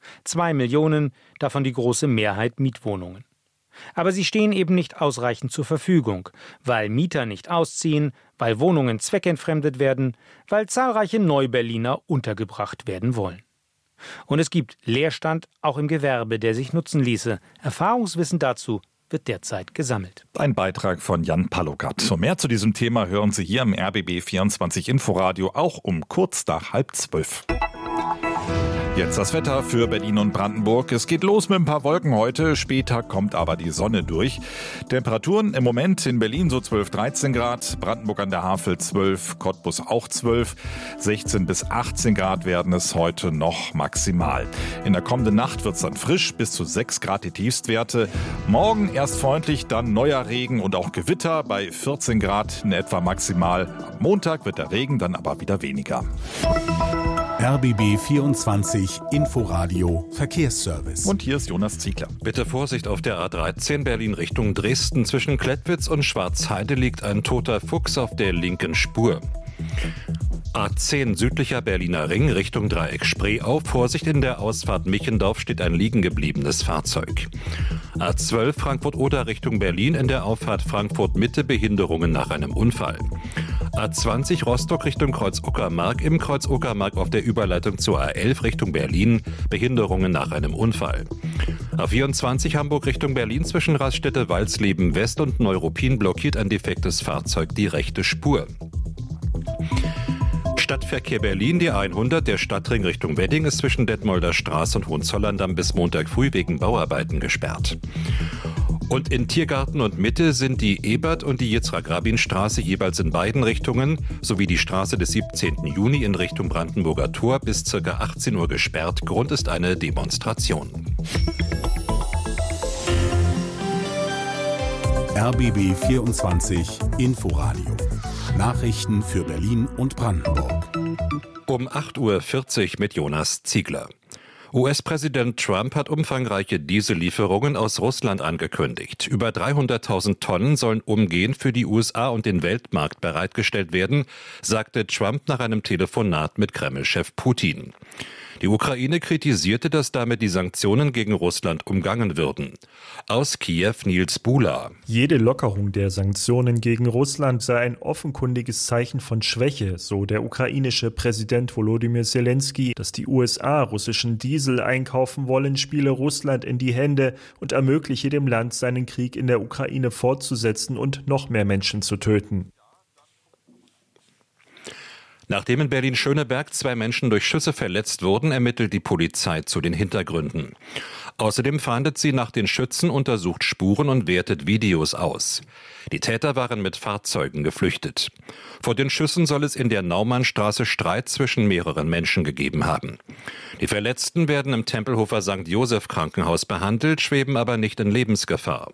2 Millionen, davon die große Mehrheit Mietwohnungen. Aber sie stehen eben nicht ausreichend zur Verfügung, weil Mieter nicht ausziehen, weil Wohnungen zweckentfremdet werden, weil zahlreiche Neuberliner untergebracht werden wollen. Und es gibt Leerstand auch im Gewerbe, der sich nutzen ließe. Erfahrungswissen dazu wird derzeit gesammelt. Ein Beitrag von Jan Palokat. Und mehr zu diesem Thema hören Sie hier im RBB 24 Inforadio, auch um kurz nach 11:30. Jetzt das Wetter für Berlin und Brandenburg. Es geht los mit ein paar Wolken heute, später kommt aber die Sonne durch. Temperaturen im Moment in Berlin so 12, 13 Grad, Brandenburg an der Havel 12, Cottbus auch 12, 16 bis 18 Grad werden es heute noch maximal. In der kommenden Nacht wird es dann frisch, bis zu 6 Grad die Tiefstwerte. Morgen erst freundlich, dann neuer Regen und auch Gewitter bei 14 Grad in etwa maximal. Am Montag wird der Regen dann aber wieder weniger. RBB 24 Inforadio Verkehrsservice. Und hier ist Jonas Ziegler. Bitte Vorsicht auf der A13 Berlin Richtung Dresden. Zwischen Klettwitz und Schwarzheide liegt ein toter Fuchs auf der linken Spur. A10 südlicher Berliner Ring Richtung Dreieck Spreeau. Vorsicht, in der Ausfahrt Michendorf steht ein liegen gebliebenes Fahrzeug. A12 Frankfurt-Oder Richtung Berlin, in der Auffahrt Frankfurt-Mitte Behinderungen nach einem Unfall. A20 Rostock Richtung Kreuz-Uckermark, im Kreuz-Uckermark auf der Überleitung zur A11 Richtung Berlin Behinderungen nach einem Unfall. A24 Hamburg Richtung Berlin zwischen Raststätte Walsleben West und Neuruppin blockiert ein defektes Fahrzeug die rechte Spur. Stadtverkehr Berlin, die 100, der Stadtring Richtung Wedding ist zwischen Detmolder Straße und Hohenzollern-Damm bis Montag früh wegen Bauarbeiten gesperrt. Und in Tiergarten und Mitte sind die Ebert- und die Yitzhak-Rabin-Straße jeweils in beiden Richtungen sowie die Straße des 17. Juni in Richtung Brandenburger Tor bis ca. 18 Uhr gesperrt. Grund ist eine Demonstration. RBB 24 Inforadio. Nachrichten für Berlin und Brandenburg. Um 8:40 Uhr mit Jonas Ziegler. US-Präsident Trump hat umfangreiche Diesellieferungen aus Russland angekündigt. Über 300.000 Tonnen sollen umgehend für die USA und den Weltmarkt bereitgestellt werden, sagte Trump nach einem Telefonat mit Kreml-Chef Putin. Die Ukraine kritisierte, dass damit die Sanktionen gegen Russland umgangen würden. Aus Kiew Nils Bula. Jede Lockerung der Sanktionen gegen Russland sei ein offenkundiges Zeichen von Schwäche, so der ukrainische Präsident Volodymyr Zelensky. Dass die USA russischen Diesel einkaufen wollen, spiele Russland in die Hände und ermögliche dem Land, seinen Krieg in der Ukraine fortzusetzen und noch mehr Menschen zu töten. Nachdem in Berlin-Schöneberg 2 Menschen durch Schüsse verletzt wurden, ermittelt die Polizei zu den Hintergründen. Außerdem fahndet sie nach den Schützen, untersucht Spuren und wertet Videos aus. Die Täter waren mit Fahrzeugen geflüchtet. Vor den Schüssen soll es in der Naumannstraße Streit zwischen mehreren Menschen gegeben haben. Die Verletzten werden im Tempelhofer St. Joseph Krankenhaus behandelt, schweben aber nicht in Lebensgefahr.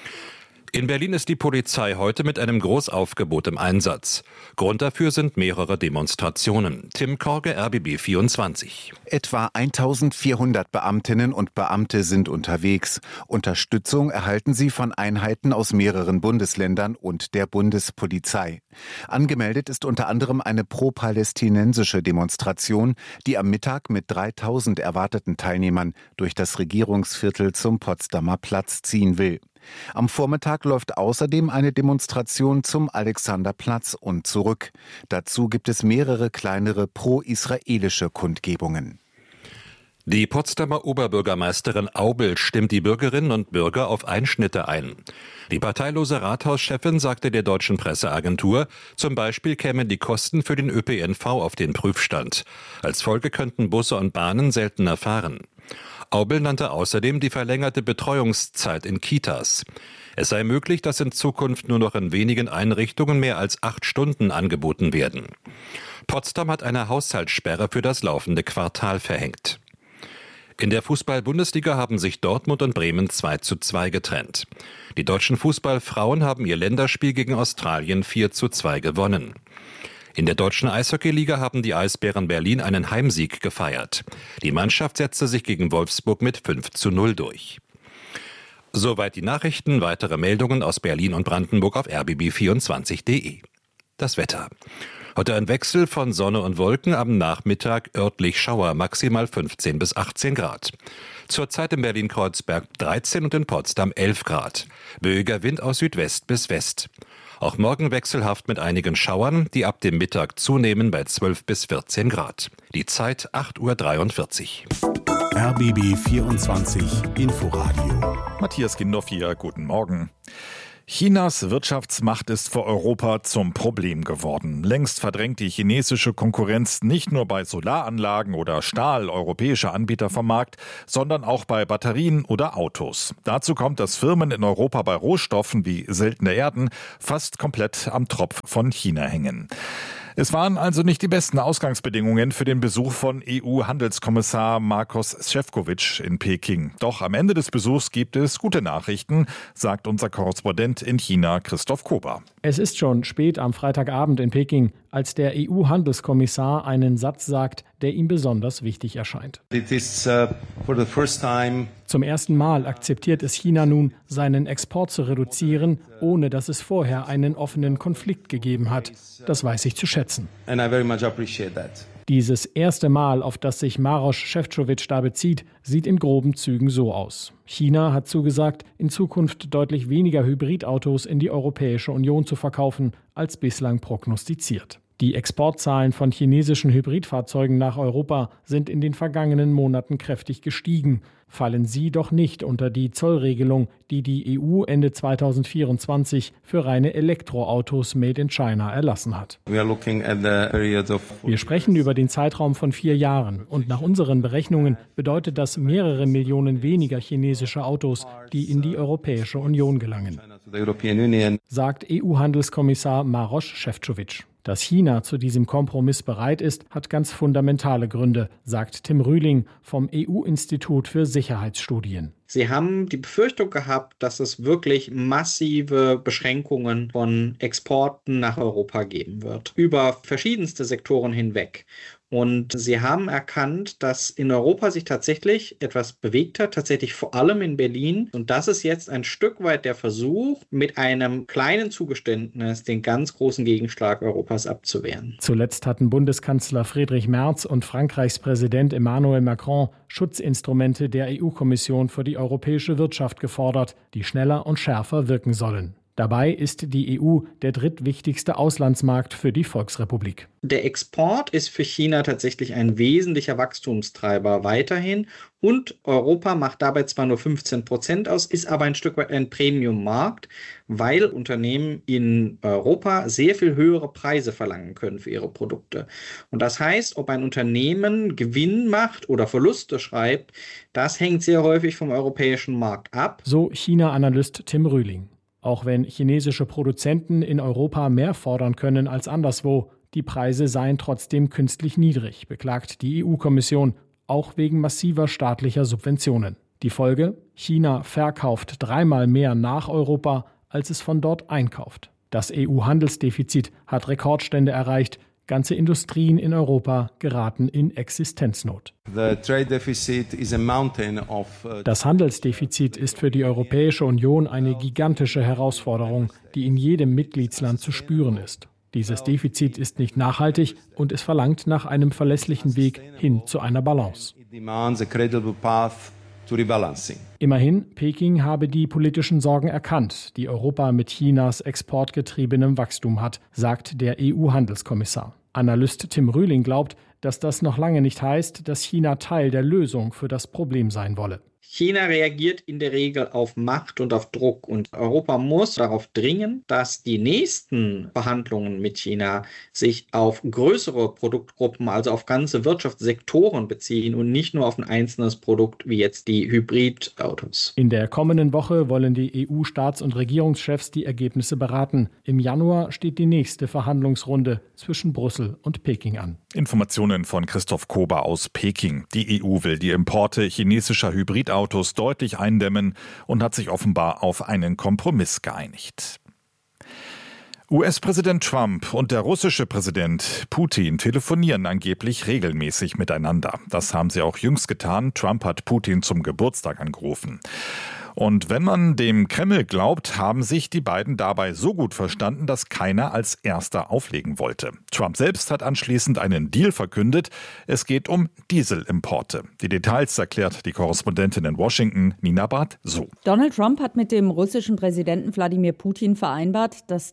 In Berlin ist die Polizei heute mit einem Großaufgebot im Einsatz. Grund dafür sind mehrere Demonstrationen. Tim Korge, RBB 24. Etwa 1400 Beamtinnen und Beamte sind unterwegs. Unterstützung erhalten sie von Einheiten aus mehreren Bundesländern und der Bundespolizei. Angemeldet ist unter anderem eine pro-palästinensische Demonstration, die am Mittag mit 3000 erwarteten Teilnehmern durch das Regierungsviertel zum Potsdamer Platz ziehen will. Am Vormittag läuft außerdem eine Demonstration zum Alexanderplatz und zurück. Dazu gibt es mehrere kleinere pro-israelische Kundgebungen. Die Potsdamer Oberbürgermeisterin Aubel stimmt die Bürgerinnen und Bürger auf Einschnitte ein. Die parteilose Rathauschefin sagte der deutschen Presseagentur, zum Beispiel kämen die Kosten für den ÖPNV auf den Prüfstand. Als Folge könnten Busse und Bahnen seltener fahren. Aubel nannte außerdem die verlängerte Betreuungszeit in Kitas. Es sei möglich, dass in Zukunft nur noch in wenigen Einrichtungen mehr als 8 Stunden angeboten werden. Potsdam hat eine Haushaltssperre für das laufende Quartal verhängt. In der Fußball-Bundesliga haben sich Dortmund und Bremen 2:2 getrennt. Die deutschen Fußballfrauen haben ihr Länderspiel gegen Australien 4:2 gewonnen. In der deutschen Eishockeyliga haben die Eisbären Berlin einen Heimsieg gefeiert. Die Mannschaft setzte sich gegen Wolfsburg mit 5:0 durch. Soweit die Nachrichten. Weitere Meldungen aus Berlin und Brandenburg auf rbb24.de. Das Wetter. Heute ein Wechsel von Sonne und Wolken, am Nachmittag örtlich Schauer, maximal 15 bis 18 Grad. Zurzeit in Berlin-Kreuzberg 13 und in Potsdam 11 Grad. Böiger Wind aus Südwest bis West. Auch morgen wechselhaft mit einigen Schauern, die ab dem Mittag zunehmen bei 12 bis 14 Grad. Die Zeit 8:43 Uhr. RBB 24 Inforadio. Matthias Gindorf hier, guten Morgen. Chinas Wirtschaftsmacht ist für Europa zum Problem geworden. Längst verdrängt die chinesische Konkurrenz nicht nur bei Solaranlagen oder Stahl europäische Anbieter vom Markt, sondern auch bei Batterien oder Autos. Dazu kommt, dass Firmen in Europa bei Rohstoffen wie seltene Erden fast komplett am Tropf von China hängen. Es waren also nicht die besten Ausgangsbedingungen für den Besuch von EU-Handelskommissar Maroš Šefčovič in Peking. Doch am Ende des Besuchs gibt es gute Nachrichten, sagt unser Korrespondent in China Christoph Kober. Es ist schon spät am Freitagabend in Peking, als der EU-Handelskommissar einen Satz sagt, der ihm besonders wichtig erscheint. Zum ersten Mal akzeptiert es China nun, seinen Export zu reduzieren, ohne dass es vorher einen offenen Konflikt gegeben hat. Das weiß ich zu schätzen. Dieses erste Mal, auf das sich Maroš Šefčovič da bezieht, sieht in groben Zügen so aus. China hat zugesagt, in Zukunft deutlich weniger Hybridautos in die Europäische Union zu verkaufen, als bislang prognostiziert. Die Exportzahlen von chinesischen Hybridfahrzeugen nach Europa sind in den vergangenen Monaten kräftig gestiegen. Fallen sie doch nicht unter die Zollregelung, die die EU Ende 2024 für reine Elektroautos made in China erlassen hat. Wir sprechen über den Zeitraum von 4 Jahren und nach unseren Berechnungen bedeutet das mehrere Millionen weniger chinesische Autos, die in die Europäische Union gelangen, sagt EU-Handelskommissar Maroš Šefčovič. Dass China zu diesem Kompromiss bereit ist, hat ganz fundamentale Gründe, sagt Tim Rühling vom EU-Institut für Sicherheitsstudien. Sie haben die Befürchtung gehabt, dass es wirklich massive Beschränkungen von Exporten nach Europa geben wird, über verschiedenste Sektoren hinweg. Und sie haben erkannt, dass in Europa sich tatsächlich etwas bewegt hat, tatsächlich vor allem in Berlin. Und das ist jetzt ein Stück weit der Versuch, mit einem kleinen Zugeständnis den ganz großen Gegenschlag Europas abzuwehren. Zuletzt hatten Bundeskanzler Friedrich Merz und Frankreichs Präsident Emmanuel Macron Schutzinstrumente der EU-Kommission für die europäische Wirtschaft gefordert, die schneller und schärfer wirken sollen. Dabei ist die EU der drittwichtigste Auslandsmarkt für die Volksrepublik. Der Export ist für China tatsächlich ein wesentlicher Wachstumstreiber weiterhin. Und Europa macht dabei zwar nur 15% aus, ist aber ein Stück weit ein Premium-Markt, weil Unternehmen in Europa sehr viel höhere Preise verlangen können für ihre Produkte. Und das heißt, ob ein Unternehmen Gewinn macht oder Verluste schreibt, das hängt sehr häufig vom europäischen Markt ab. So China-Analyst Tim Rühling. Auch wenn chinesische Produzenten in Europa mehr fordern können als anderswo, die Preise seien trotzdem künstlich niedrig, beklagt die EU-Kommission, auch wegen massiver staatlicher Subventionen. Die Folge? China verkauft 3-mal mehr nach Europa, als es von dort einkauft. Das EU-Handelsdefizit hat Rekordstände erreicht. Ganze Industrien in Europa geraten in Existenznot. Das Handelsdefizit ist für die Europäische Union eine gigantische Herausforderung, die in jedem Mitgliedsland zu spüren ist. Dieses Defizit ist nicht nachhaltig und es verlangt nach einem verlässlichen Weg hin zu einer Balance. Immerhin, Peking habe die politischen Sorgen erkannt, die Europa mit Chinas exportgetriebenem Wachstum hat, sagt der EU-Handelskommissar. Analyst Tim Rühling glaubt, dass das noch lange nicht heißt, dass China Teil der Lösung für das Problem sein wolle. China reagiert in der Regel auf Macht und auf Druck und Europa muss darauf dringen, dass die nächsten Verhandlungen mit China sich auf größere Produktgruppen, also auf ganze Wirtschaftssektoren beziehen und nicht nur auf ein einzelnes Produkt wie jetzt die Hybridautos. In der kommenden Woche wollen die EU-Staats- und Regierungschefs die Ergebnisse beraten. Im Januar steht die nächste Verhandlungsrunde zwischen Brüssel und Peking an. Informationen von Christoph Kober aus Peking. Die EU will die Importe chinesischer Hybridautos deutlich eindämmen und hat sich offenbar auf einen Kompromiss geeinigt. US-Präsident Trump und der russische Präsident Putin telefonieren angeblich regelmäßig miteinander. Das haben sie auch jüngst getan. Trump hat Putin zum Geburtstag angerufen. Und wenn man dem Kreml glaubt, haben sich die beiden dabei so gut verstanden, dass keiner als Erster auflegen wollte. Trump selbst hat anschließend einen Deal verkündet. Es geht um Dieselimporte. Die Details erklärt die Korrespondentin in Washington, Nina Barth, so. Donald Trump hat mit dem russischen Präsidenten Wladimir Putin vereinbart, dass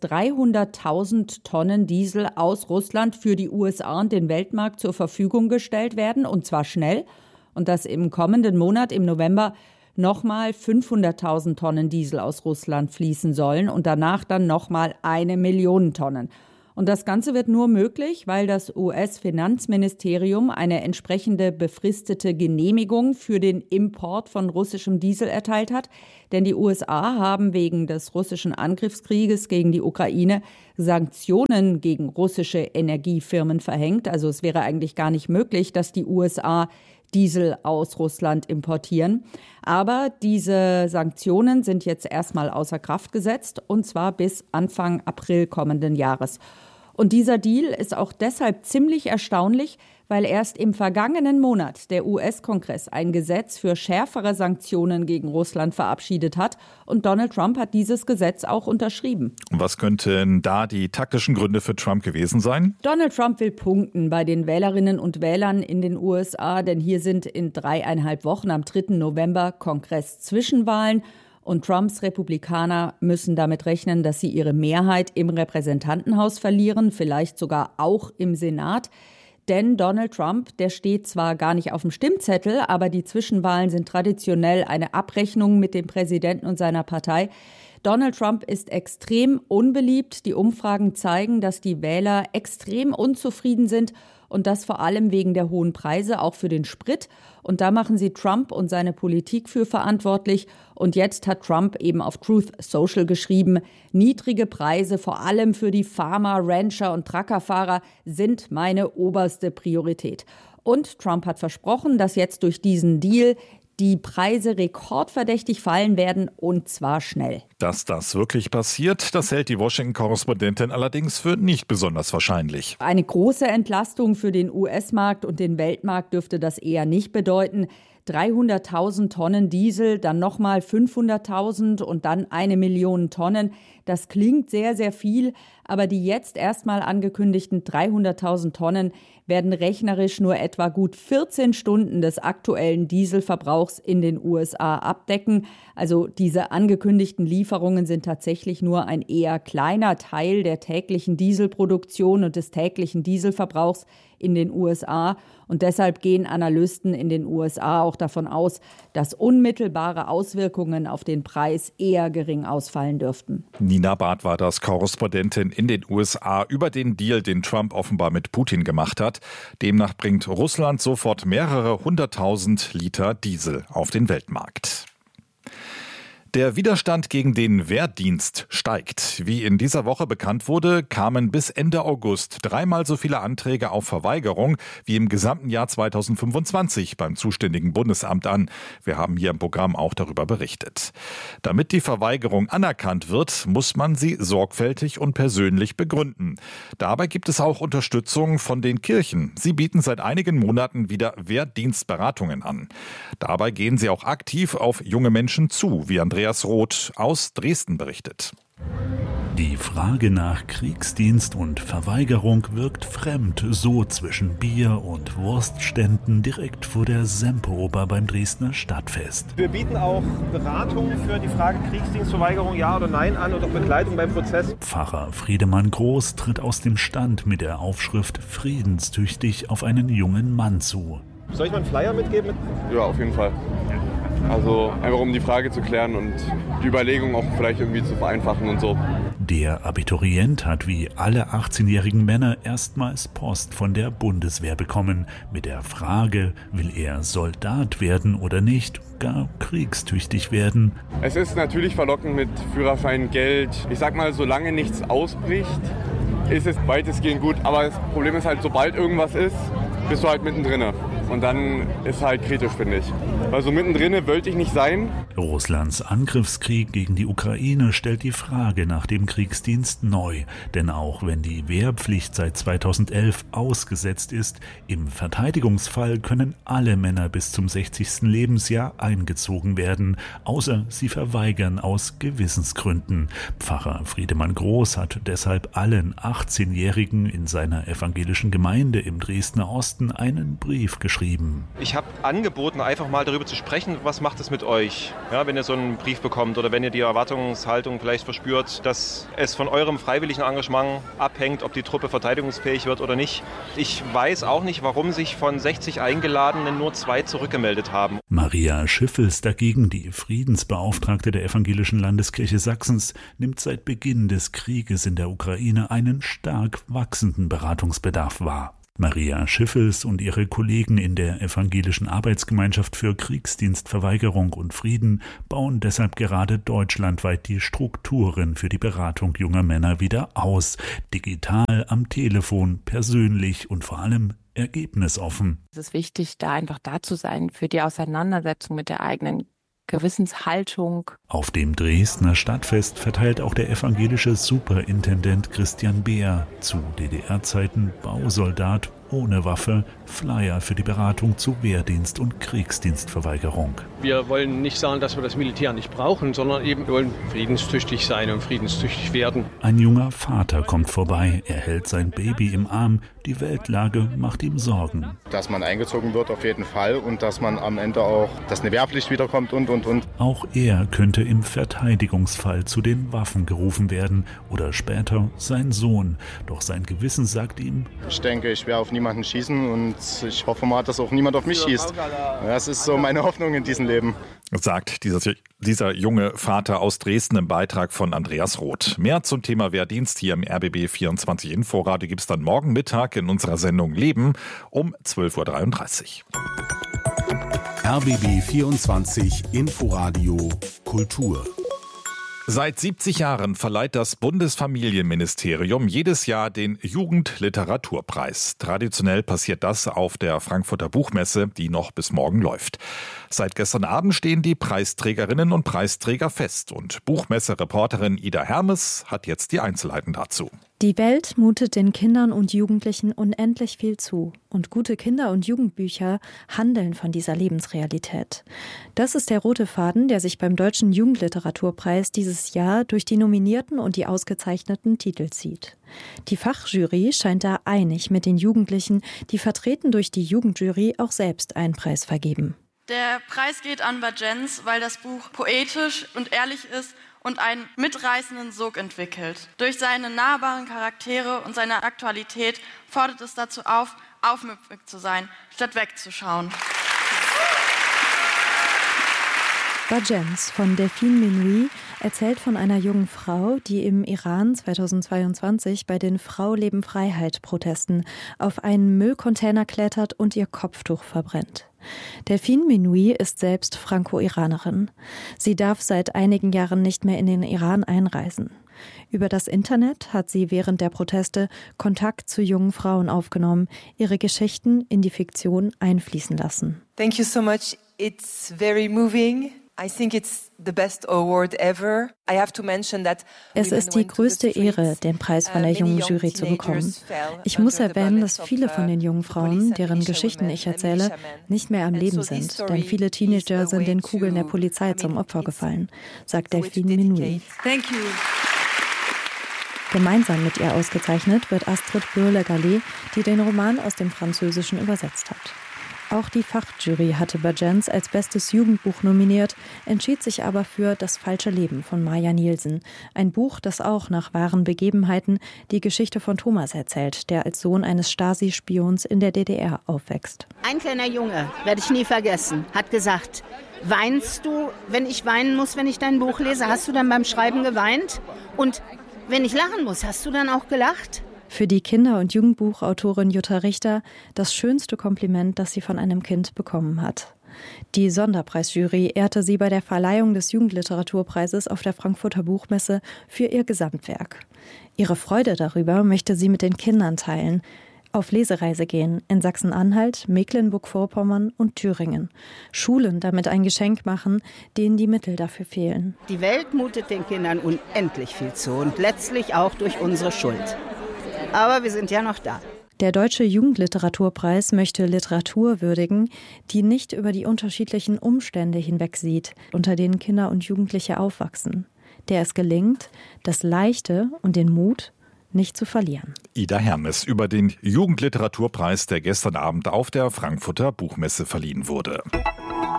300.000 Tonnen Diesel aus Russland für die USA und den Weltmarkt zur Verfügung gestellt werden, und zwar schnell. Und dass im kommenden Monat, im November, nochmal 500.000 Tonnen Diesel aus Russland fließen sollen und danach dann nochmal 1 Million Tonnen. Und das Ganze wird nur möglich, weil das US-Finanzministerium eine entsprechende befristete Genehmigung für den Import von russischem Diesel erteilt hat. Denn die USA haben wegen des russischen Angriffskrieges gegen die Ukraine Sanktionen gegen russische Energiefirmen verhängt. Also es wäre eigentlich gar nicht möglich, dass die USA Diesel aus Russland importieren. Aber diese Sanktionen sind jetzt erstmal außer Kraft gesetzt, und zwar bis Anfang April kommenden Jahres. Und dieser Deal ist auch deshalb ziemlich erstaunlich, weil erst im vergangenen Monat der US-Kongress ein Gesetz für schärfere Sanktionen gegen Russland verabschiedet hat. Und Donald Trump hat dieses Gesetz auch unterschrieben. Was könnten da die taktischen Gründe für Trump gewesen sein? Donald Trump will punkten bei den Wählerinnen und Wählern in den USA, denn hier sind in 3,5 Wochen am 3. November Kongress-Zwischenwahlen. Und Trumps Republikaner müssen damit rechnen, dass sie ihre Mehrheit im Repräsentantenhaus verlieren, vielleicht sogar auch im Senat. Denn Donald Trump, der steht zwar gar nicht auf dem Stimmzettel, aber die Zwischenwahlen sind traditionell eine Abrechnung mit dem Präsidenten und seiner Partei. Donald Trump ist extrem unbeliebt. Die Umfragen zeigen, dass die Wähler extrem unzufrieden sind, und das vor allem wegen der hohen Preise, auch für den Sprit. Und da machen sie Trump und seine Politik für verantwortlich. Und jetzt hat Trump eben auf Truth Social geschrieben, niedrige Preise, vor allem für die Farmer, Rancher und Truckerfahrer, sind meine oberste Priorität. Und Trump hat versprochen, dass jetzt durch diesen Deal die Preise rekordverdächtig fallen werden, und zwar schnell. Dass das wirklich passiert, das hält die Washington-Korrespondentin allerdings für nicht besonders wahrscheinlich. Eine große Entlastung für den US-Markt und den Weltmarkt dürfte das eher nicht bedeuten. 300.000 Tonnen Diesel, dann nochmal 500.000 und dann 1 Million Tonnen. Das klingt sehr, sehr viel, aber die jetzt erstmal angekündigten 300.000 Tonnen werden rechnerisch nur etwa gut 14 Stunden des aktuellen Dieselverbrauchs in den USA abdecken. Also diese angekündigten Lieferungen sind tatsächlich nur ein eher kleiner Teil der täglichen Dieselproduktion und des täglichen Dieselverbrauchs in den USA. Und deshalb gehen Analysten in den USA auch davon aus, dass unmittelbare Auswirkungen auf den Preis eher gering ausfallen dürften. Nina Barth war das, Korrespondentin in den USA über den Deal, den Trump offenbar mit Putin gemacht hat. Demnach bringt Russland sofort mehrere 100.000 Liter Diesel auf den Weltmarkt. Der Widerstand gegen den Wehrdienst steigt. Wie in dieser Woche bekannt wurde, kamen bis Ende August 3-mal so viele Anträge auf Verweigerung wie im gesamten Jahr 2025 beim zuständigen Bundesamt an. Wir haben hier im Programm auch darüber berichtet. Damit die Verweigerung anerkannt wird, muss man sie sorgfältig und persönlich begründen. Dabei gibt es auch Unterstützung von den Kirchen. Sie bieten seit einigen Monaten wieder Wehrdienstberatungen an. Dabei gehen sie auch aktiv auf junge Menschen zu, wie Andreas Roth aus Dresden berichtet. Die Frage nach Kriegsdienst und Verweigerung wirkt fremd, so zwischen Bier- und Wurstständen direkt vor der Semperoper beim Dresdner Stadtfest. Wir bieten auch Beratung für die Frage Kriegsdienstverweigerung, ja oder nein an und auch Begleitung beim Prozess. Pfarrer Friedemann Groß tritt aus dem Stand mit der Aufschrift Friedenstüchtig auf einen jungen Mann zu. Soll ich mal einen Flyer mitgeben? Ja, auf jeden Fall. Also einfach um die Frage zu klären und die Überlegung auch vielleicht irgendwie zu vereinfachen und so. Der Abiturient hat wie alle 18-jährigen Männer erstmals Post von der Bundeswehr bekommen. Mit der Frage, will er Soldat werden oder nicht, gar kriegstüchtig werden. Es ist natürlich verlockend mit Führerschein, Geld. Ich sag mal, solange nichts ausbricht, ist es weitestgehend gut. Aber das Problem ist halt, sobald irgendwas ist, bist du halt mittendrin. Und dann ist halt kritisch, finde ich. Weil so mittendrin wollte ich nicht sein. Russlands Angriffskrieg gegen die Ukraine stellt die Frage nach dem Kriegsdienst neu. Denn auch wenn die Wehrpflicht seit 2011 ausgesetzt ist, im Verteidigungsfall können alle Männer bis zum 60. Lebensjahr eingezogen werden, außer sie verweigern aus Gewissensgründen. Pfarrer Friedemann Groß hat deshalb allen 18-Jährigen in seiner evangelischen Gemeinde im Dresdner Osten einen Brief geschrieben. Ich habe angeboten, einfach mal darüber zu sprechen, was macht es mit euch, ja, wenn ihr so einen Brief bekommt oder wenn ihr die Erwartungshaltung vielleicht verspürt, dass es von eurem freiwilligen Engagement abhängt, ob die Truppe verteidigungsfähig wird oder nicht. Ich weiß auch nicht, warum sich von 60 Eingeladenen nur 2 zurückgemeldet haben. Maria Schiffels dagegen, die Friedensbeauftragte der Evangelischen Landeskirche Sachsens, nimmt seit Beginn des Krieges in der Ukraine einen stark wachsenden Beratungsbedarf wahr. Maria Schiffels und ihre Kollegen in der Evangelischen Arbeitsgemeinschaft für Kriegsdienstverweigerung und Frieden bauen deshalb gerade deutschlandweit die Strukturen für die Beratung junger Männer wieder aus. Digital, am Telefon, persönlich und vor allem ergebnisoffen. Es ist wichtig, da einfach da zu sein für die Auseinandersetzung mit der eigenen Gewissenshaltung. Auf dem Dresdner Stadtfest verteilt auch der evangelische Superintendent Christian Beer, zu DDR-Zeiten Bausoldat ohne Waffe, Flyer für die Beratung zu Wehrdienst und Kriegsdienstverweigerung. Wir wollen nicht sagen, dass wir das Militär nicht brauchen, sondern eben wollen friedenstüchtig sein und friedenstüchtig werden. Ein junger Vater kommt vorbei, er hält sein Baby im Arm, die Weltlage macht ihm Sorgen. Dass man eingezogen wird auf jeden Fall und dass man am Ende auch, dass eine Wehrpflicht wiederkommt und. Auch er könnte im Verteidigungsfall zu den Waffen gerufen werden oder später sein Sohn. Doch sein Gewissen sagt ihm: Ich denke, ich werde auf niemanden schießen und ich hoffe mal, dass auch niemand auf mich schießt. Das ist so meine Hoffnung in diesem Leben. Sagt dieser junge Vater aus Dresden im Beitrag von Andreas Roth. Mehr zum Thema Wehrdienst hier im RBB 24 Inforadio gibt es dann morgen Mittag in unserer Sendung Leben um 12.33 Uhr. RBB 24 Inforadio Kultur. Seit 70 Jahren verleiht das Bundesfamilienministerium jedes Jahr den Jugendliteraturpreis. Traditionell passiert das auf der Frankfurter Buchmesse, die noch bis morgen läuft. Seit gestern Abend stehen die Preisträgerinnen und Preisträger fest. Und Buchmesse-Reporterin Ida Hermes hat jetzt die Einzelheiten dazu. Die Welt mutet den Kindern und Jugendlichen unendlich viel zu. Und gute Kinder- und Jugendbücher handeln von dieser Lebensrealität. Das ist der rote Faden, der sich beim Deutschen Jugendliteraturpreis dieses Jahr durch die Nominierten und die ausgezeichneten Titel zieht. Die Fachjury scheint da einig mit den Jugendlichen, die vertreten durch die Jugendjury auch selbst einen Preis vergeben. Der Preis geht an Bajenz, weil das Buch poetisch und ehrlich ist und einen mitreißenden Sog entwickelt. Durch seine nahbaren Charaktere und seine Aktualität fordert es dazu auf, aufmüpfig zu sein, statt wegzuschauen. Bajenz von Delphine Menuhi erzählt von einer jungen Frau, die im Iran 2022 bei den Frau-Leben-Freiheit-Protesten auf einen Müllcontainer klettert und ihr Kopftuch verbrennt. Delphine Menuhi ist selbst Franco-Iranerin. Sie darf seit einigen Jahren nicht mehr in den Iran einreisen. Über das Internet hat sie während der Proteste Kontakt zu jungen Frauen aufgenommen, ihre Geschichten in die Fiktion einfließen lassen. Thank you so much. It's very moving. I think it's the best award ever. I have to mention that es ist die größte Ehre, den Preis von der jungen Jury zu bekommen. Ich muss erwähnen, dass viele von den jungen Frauen, deren Geschichten ich erzähle, nicht mehr am Leben sind, denn viele Teenager sind den Kugeln der Polizei zum Opfer gefallen, sagt Delphine Menuhi. Thank you. Gemeinsam mit ihr ausgezeichnet wird Astrid Bürle-Gallet, die den Roman aus dem Französischen übersetzt hat. Auch die Fachjury hatte Bajenz als bestes Jugendbuch nominiert, entschied sich aber für Das falsche Leben von Maja Nielsen. Ein Buch, das auch nach wahren Begebenheiten die Geschichte von Thomas erzählt, der als Sohn eines Stasi-Spions in der DDR aufwächst. Ein kleiner Junge, werde ich nie vergessen, hat gesagt: Weinst du, wenn ich weinen muss, wenn ich dein Buch lese? Hast du dann beim Schreiben geweint? Und wenn ich lachen muss, hast du dann auch gelacht? Für die Kinder- und Jugendbuchautorin Jutta Richter das schönste Kompliment, das sie von einem Kind bekommen hat. Die Sonderpreisjury ehrte sie bei der Verleihung des Jugendliteraturpreises auf der Frankfurter Buchmesse für ihr Gesamtwerk. Ihre Freude darüber möchte sie mit den Kindern teilen. auf Lesereise gehen in Sachsen-Anhalt, Mecklenburg-Vorpommern und Thüringen. Schulen damit ein Geschenk machen, denen die Mittel dafür fehlen. Die Welt mutet den Kindern unendlich viel zu und letztlich auch durch unsere Schuld. Aber wir sind ja noch da. Der Deutsche Jugendliteraturpreis möchte Literatur würdigen, die nicht über die unterschiedlichen Umstände hinwegsieht, unter denen Kinder und Jugendliche aufwachsen. Der es gelingt, das Leichte und den Mut nicht zu verlieren. Ida Hermes über den Jugendliteraturpreis, der gestern Abend auf der Frankfurter Buchmesse verliehen wurde.